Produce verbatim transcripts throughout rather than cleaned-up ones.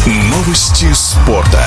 Новости спорта.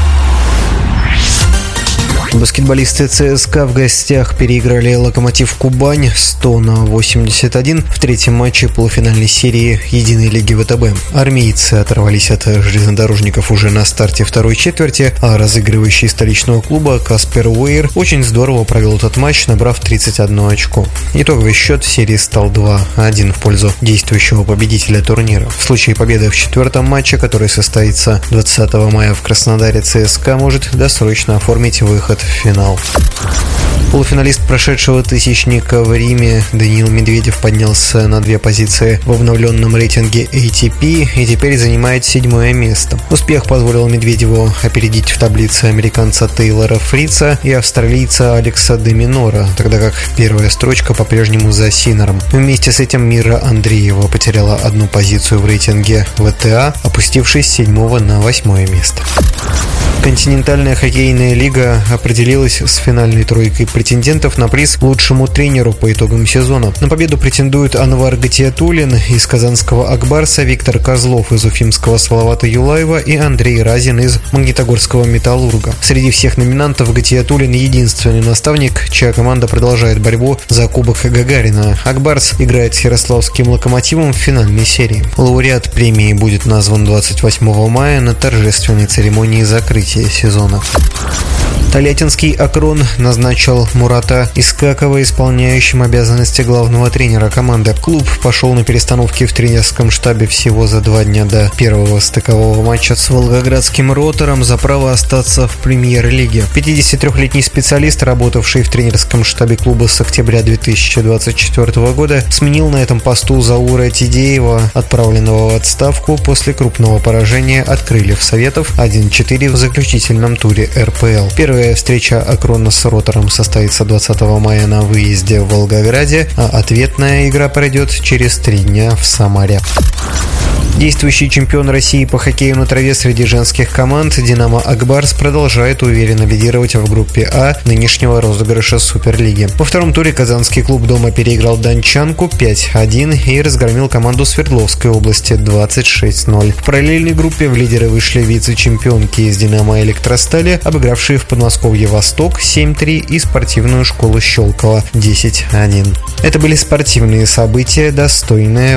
Баскетболисты ЦСКА в гостях переиграли «Локомотив Кубань» сто на восемьдесят один в третьем матче полуфинальной серии единой лиги ВТБ. Армейцы оторвались от железнодорожников уже на старте второй четверти, а разыгрывающий столичного клуба Каспер Уэйр очень здорово провел этот матч, набрав тридцать одно очко. Итоговый счет в серии стал два один в пользу действующего победителя турнира. В случае победы в четвертом матче, который состоится двадцатого мая в Краснодаре, ЦСКА может досрочно оформить выход в финал. Полуфиналист прошедшего тысячника в Риме Даниил Медведев поднялся на две позиции в обновленном рейтинге эй ти пи и теперь занимает седьмое место. Успех позволил Медведеву опередить в таблице американца Тейлора Фрица и австралийца Алекса де Минора, тогда как первая строчка по-прежнему за Синером. Вместе с этим Мира Андреева потеряла одну позицию в рейтинге вэ тэ а, опустившись с седьмого на восьмое место. Континентальная хоккейная лига определилась с финальной тройкой претендентов на приз лучшему тренеру по итогам сезона. На победу претендуют Анвар Гатиатуллин из казанского Акбарса, Виктор Козлов из уфимского Салавата Юлаева и Андрей Разин из магнитогорского Металлурга. Среди всех номинантов Гатиатуллин единственный наставник, чья команда продолжает борьбу за Кубок Гагарина. Акбарс играет с ярославским Локомотивом в финальной серии. Лауреат премии будет назван двадцать восьмого мая на торжественной церемонии закрытия сезона. Тольяттинский «Акрон» назначил Мурата Искакова исполняющим обязанности главного тренера команды. Клуб пошел на перестановки в тренерском штабе всего за два дня до первого стыкового матча с волгоградским «Ротором» за право остаться в премьер-лиге. пятидесятитрёхлетний специалист, работавший в тренерском штабе клуба с октября две тысячи двадцать четвёртого года, сменил на этом посту Заура Тидеева, отправленного в отставку после крупного поражения от «Крыльев Советов» один четыре в заключительном туре эр пэ эл. Первая встреча «Акрона» с «Ротором» состоится двадцатого мая на выезде в Волгограде, а ответная игра пройдет через три дня в Самаре. Действующий чемпион России по хоккею на траве среди женских команд «Динамо Акбарс» продолжает уверенно лидировать в группе А нынешнего розыгрыша Суперлиги. Во втором туре казанский клуб дома переиграл Дончанку пять один и разгромил команду Свердловской области двадцать шесть ноль. В параллельной группе в лидеры вышли вице-чемпионки из «Динамо Электростали», обыгравшие в Подмосковье «Восток» семь три и спортивную школу Щелково десять один. Это были спортивные события, достойные